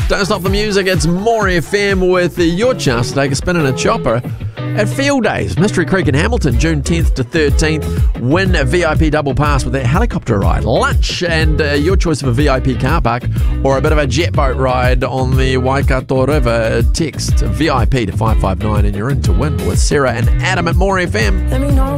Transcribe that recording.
Don't stop the music. It's More FM with your chance to take a spin in a chopper at Field Days, Mystery Creek in Hamilton, June 10th to 13th. Win a VIP double pass with that helicopter ride, lunch, and your choice of a VIP car park or a bit of a jet boat ride on the Waikato River. Text VIP to 559 and you're in to win with Sarah and Adam at More FM. Let me know.